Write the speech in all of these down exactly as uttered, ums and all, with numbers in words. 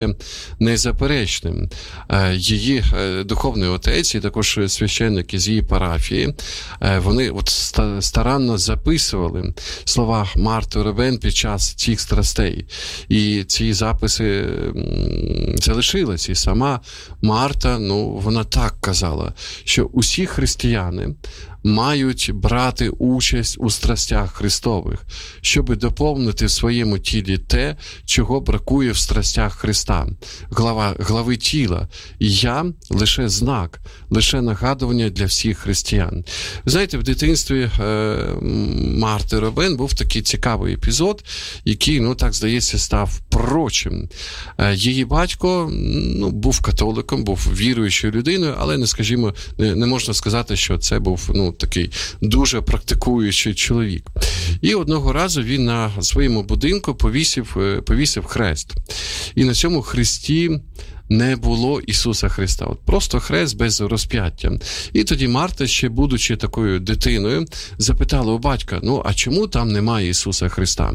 незаперечним. Її духовний отець і також священники з її парафії, вони от старанно записували слова Марти Ребен під час цих страстей. І ці записи залишились. І сама Марта, ну, вона так казала, що усі християни мають брати участь у страстях Христових, щоб доповнити в своєму тілі те, чого бракує в страстях Христа. Глава, глави тіла. Я – лише знак, лише нагадування для всіх християн. Знаєте, в дитинстві е, Марти Ребен був такий цікавий епізод, який, ну так здається, став пророчим. Е, її батько, ну, був католиком, був віруючою людиною, але, не скажімо, не, не можна сказати, що це був, ну, такий дуже практикуючий чоловік. І одного разу він на своєму будинку повісив, повісив хрест. І на цьому хресті не було Ісуса Христа. От просто хрест без розп'яття. І тоді Марта, ще будучи такою дитиною, запитала у батька, ну, а чому там немає Ісуса Христа?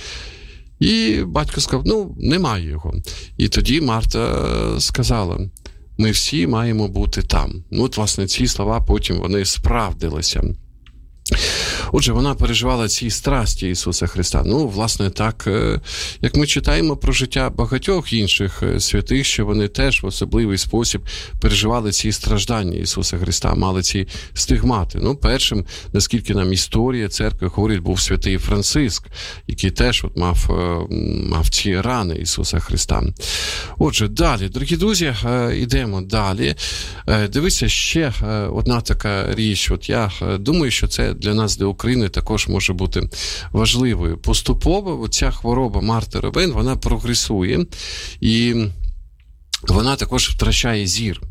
І батько сказав, ну, немає його. І тоді Марта сказала, ми всі маємо бути там. Ну, от, власне, ці слова потім вони справдилися. Отже, вона переживала ці страсті Ісуса Христа. Ну, власне, так, як ми читаємо про життя багатьох інших святих, що вони теж в особливий спосіб переживали ці страждання Ісуса Христа, мали ці стигмати. Ну, першим, наскільки нам історія церкви говорить, був святий Франциск, який теж от мав, мав ці рани Ісуса Христа. Отже, далі, дорогі друзі, йдемо далі. Дивіться, ще одна така річ. От я думаю, що це для нас, для України, також може бути важливою. Поступово ця хвороба Марти Ребен, вона прогресує, і вона також втрачає зір.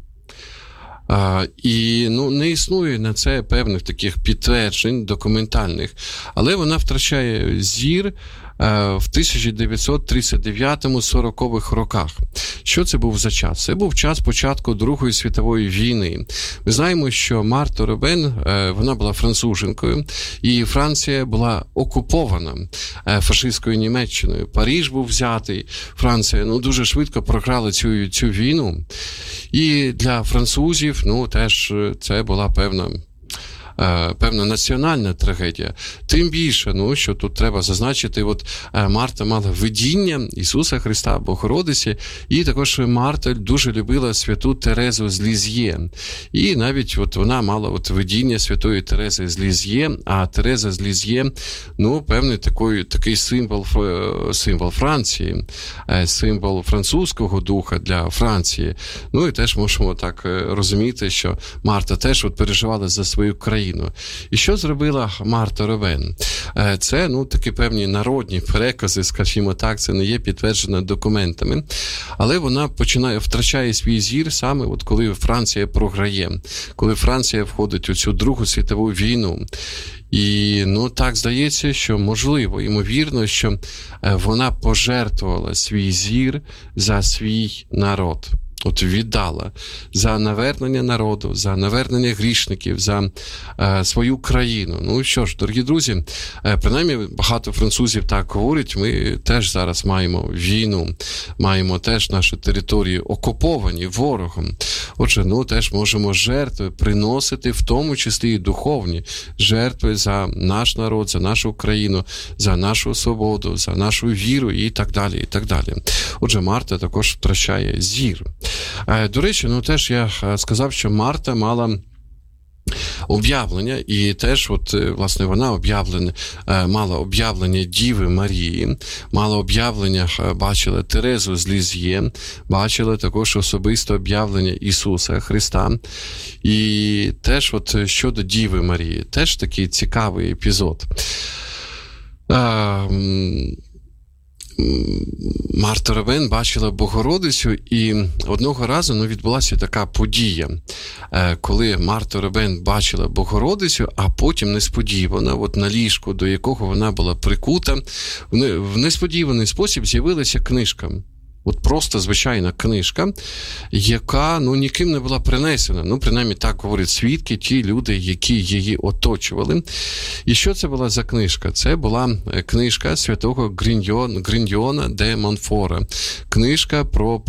А, і, ну, не існує на це певних таких підтверджень документальних, але вона втрачає зір в тисяча дев'ятсот тридцять дев'ятому - сорокових роках. Що це був за час? Це був час початку Другої світової війни. Ми знаємо, що Марта Ребен, вона була француженкою, і Франція була окупована фашистською Німеччиною. Париж був взятий, Франція, ну, дуже швидко програла цю, цю війну. І для французів, ну, теж це була певна певна національна трагедія. Тим більше, ну, що тут треба зазначити, от Марта мала видіння Ісуса Христа, Богородиці, і також Марта дуже любила святу Терезу з Лізьє. І навіть от вона мала от видіння святої Терези з Лізьє, а Тереза з Лізьє, ну, певний такий, такий символ, символ Франції, символ французького духа для Франції. Ну, і теж можемо так розуміти, що Марта теж от переживала за свою країну. І що зробила Марта Ребен? Це, ну, такі певні народні перекази, скажімо так, це не є підтверджено документами, але вона починає, втрачає свій зір саме от коли Франція програє, коли Франція входить у цю Другу світову війну. І, ну, так здається, що можливо, ймовірно, що вона пожертвувала свій зір за свій народ. От віддала за навернення народу, за навернення грішників, за е, свою країну. Ну що ж, дорогі друзі, е, принаймні багато французів так говорять, ми теж зараз маємо війну, маємо теж наші території окуповані ворогом. Отже, ну теж можемо жертви приносити, в тому числі і духовні жертви за наш народ, за нашу країну, за нашу свободу, за нашу віру і так далі, і так далі. Отже, Марта також втрачає зір. До речі, ну теж я сказав, що Марта мала об'явлення, і теж, от, власне, вона об'явлення, мала об'явлення Діви Марії, мала об'явлення, бачила Терезу з Лізьє, бачила також особисто об'явлення Ісуса Христа. І теж, от, щодо Діви Марії, теж такий цікавий епізод. Марта Ребен бачила Богородицю, і одного разу, ну, відбулася така подія, коли Марта Ребен бачила Богородицю, а потім несподівано, от на ліжку, до якого вона була прикута, в несподіваний спосіб з'явилася книжка. От просто звичайна книжка, яка, ну, ніким не була принесена. Ну, принаймні, так говорять свідки, ті люди, які її оточували. І що це була за книжка? Це була книжка святого Гріньйона де Монфора. Книжка про